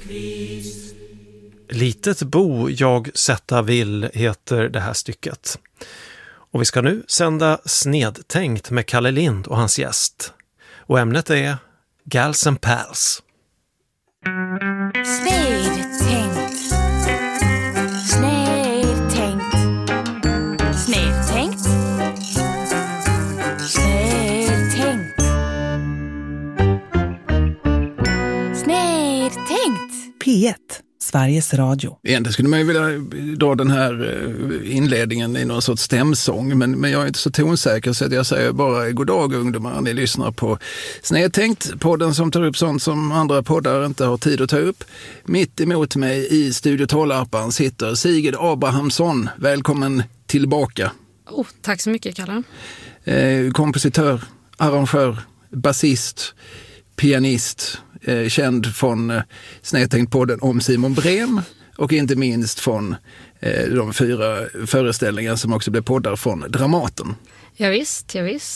Litet bo jag sätta vill heter det här stycket. Och vi ska nu sända Snedtänkt med Kalle Lind och hans gäst. Och ämnet är Gals and Pals. Snedtänkt. Snedtänkt. Snedtänkt. Snedtänkt. Snedtänkt. P1, Sveriges Radio. Egentligen skulle man ju vilja dra den här inledningen i någon sorts stämsång, men jag är inte så tonsäker så att jag säger bara god dag ungdomar, ni lyssnar på Snedtänkt, podden som tar upp sånt som andra poddar inte har tid att ta upp. Mitt emot mig i Studio Tålarpan sitter Sigrid Abrahamsson. Välkommen tillbaka. Tack så mycket, Kalle. Kompositör, arrangör, basist, pianist, känd från Snedtänkt-podden om Simon Brem och inte minst från de 4 föreställningar som också blev poddar från Dramaten. Ja, visst.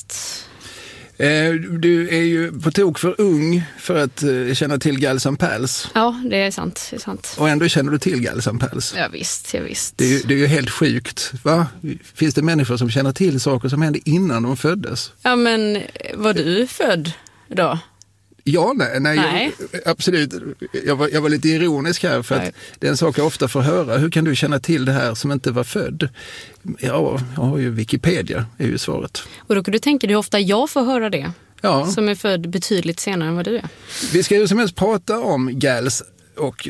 Du är ju på tok för ung för att känna till Gals and Pals. Ja, det är sant. Och ändå känner du till Gals and Pals. Ja, visst. Det är ju helt sjukt, va? Finns det människor som känner till saker som hände innan de föddes? Ja, men var du född då? Ja, nej. Absolut. Jag var lite ironisk här för att det är en sak jag ofta får höra. Hur kan du känna till det här som inte var född? Ja, jag har ju Wikipedia är ju svaret. Och då kan du tänka dig hur ofta jag får höra det. Ja. Som är född betydligt senare än vad du är. Vi ska ju som helst prata om Gals och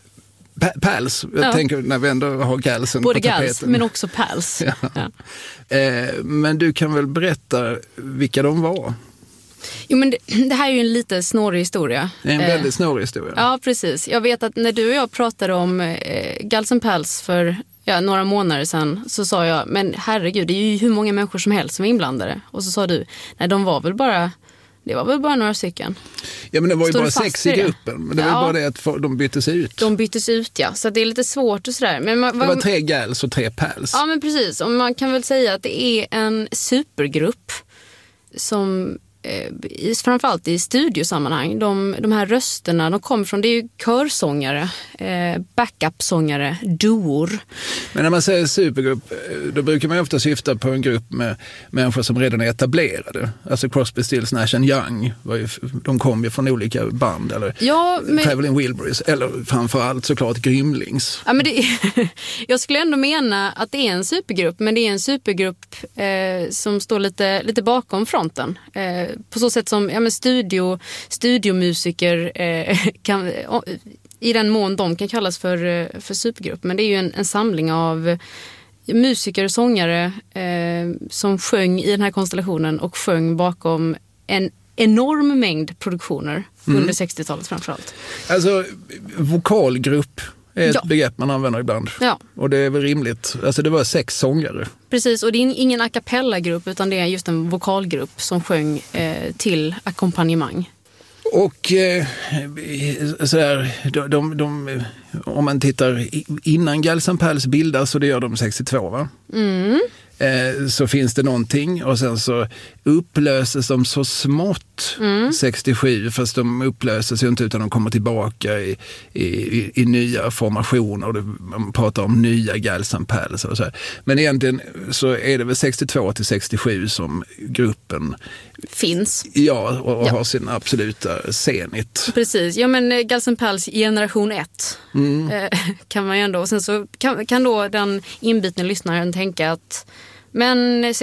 Pals. Jag tänker när vi ändå har Galsen både på tapeten. Gals men också Pals. Ja. Men du kan väl berätta vilka de var? Jo, men det här är ju en lite snårig historia. Det är en väldigt snårig historia. Ja, precis. Jag vet att när du och jag pratade om Gals and Pals för några månader sedan så sa jag, men herregud, det är ju hur många människor som helst som är inblandade. Och så sa du, nej, det var väl bara några stycken. Ja, men det var ju bara 6 i gruppen. Men det var bara det att de byttes ut. De byttes ut, ja. Så det är lite svårt och sådär. Men det var 3 Gals och 3 Pals. Ja, men precis. Och man kan väl säga att det är en supergrupp som framförallt i studiosammanhang. De här rösterna, de kommer från, det är ju körsångare, backupsångare, duor. Men när man säger supergrupp, då brukar man ju ofta syfta på en grupp med människor som redan är etablerade. Alltså Crosby, Stills, Nash & Young, de kom ju från olika band, eller Traveling Wilburys, eller framförallt såklart Grymlings. Ja, men jag skulle ändå mena att det är en supergrupp, men det är en supergrupp som står lite bakom fronten. På så sätt som studiomusiker kan, i den mån de kan kallas för supergrupp. Men det är ju en samling av musiker och sångare som sjöng i den här konstellationen och sjöng bakom en enorm mängd produktioner under 60-talet framförallt. Alltså vokalgrupp är ett begrepp man använder ibland. Ja. Och det är väl rimligt. Alltså det var 6 sångare. Precis, och det är ingen a cappella-grupp utan det är just en vokalgrupp som sjöng till ackompanjemang. Och sådär, om man tittar innan Gals and Pals bildas, så det gör de 62, va? Mm. Så finns det någonting och sen så upplöses de så smått 67, fast de upplöses ju inte utan de kommer tillbaka i nya formationer. Man pratar om nya Gals and Pals och så här. Men egentligen så är det väl 62 till 67 som gruppen finns. Ja, och har sin absoluta senit. Precis, ja, men Gals and Pals generation 1 kan man ju ändå, och sen så kan då den inbitna lyssnaren tänka att men